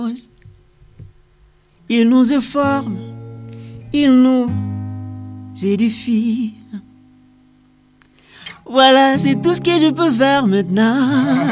Il nous informe, il nous édifie. Voilà, c'est tout ce que je peux faire maintenant.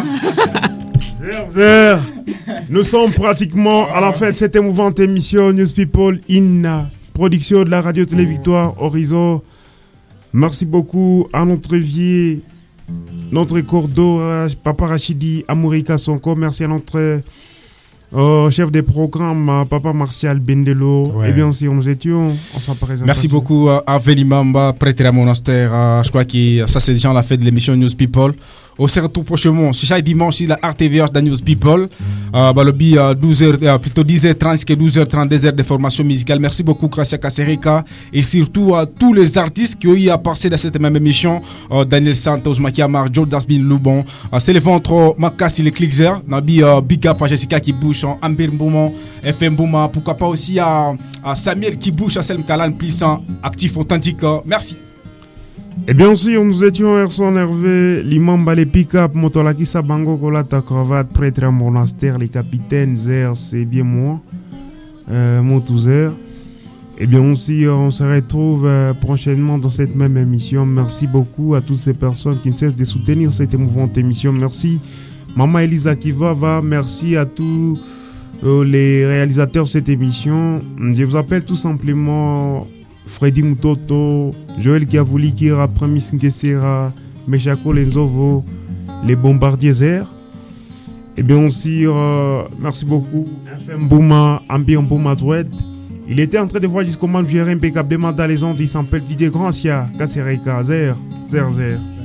Zer. Nous sommes pratiquement à la fin de cette émouvante émission News People in production de la radio-télé Victoire Horizon. Merci beaucoup à notre vieux, notre cordeau, Papa Rachidi Amourika Sonko. Merci à notre chef des programmes, Papa Martial Bendelo. Ouais. Et bien sûr, nous étions en sa présentation. Merci beaucoup à Velimamba, prêtre à monastère. Je crois que ça c'est déjà la fin de l'émission News People. On se retrouve prochainement, c'est chaque dimanche, la RTVH de News People. Le bi 12h, plutôt 10h30 que 12h30, des heures de formation musicale. Merci beaucoup, Gracia Kasereka. Et surtout à tous les artistes qui ont eu à passer dans cette même émission. Daniel Santos, Maki Amar, Joe Dasbin Loubon. C'est le ventre, Makassi, le Clixer. Nabi, Big Up à Jessica qui bouge, Ambir Mbouma, FM Mbouma. Pourquoi pas aussi à Samuel qui bouge, à Selm Kalan, puissant, actif, authentique. Merci. Et bien sûr, nous étions Erson Hervé, l'imam les pick-up, Motolaki Sabango, Kolata Cravate, prêtre à monastère, les capitaines, Zer, c'est bien moi, Motouzer. Et bien aussi, on se retrouve prochainement dans cette même émission. Merci beaucoup à toutes ces personnes qui ne cessent de soutenir cette émouvante émission. Merci Maman Elisa Kivava, merci à tous les réalisateurs de cette émission. Je vous appelle tout simplement Freddy Mutoto, Joël Kiavouli, Kira, Premis Nkesera, Meshako Lenzovo, les bombardiers Zer. Et bien aussi, merci beaucoup, FM Bouma, Ambien Bouma Drouet. Il était en train de voir jusqu'au comment gérer impeccablement dans les ondes. Il s'appelle Didier Grancia, Kasereka, Zer.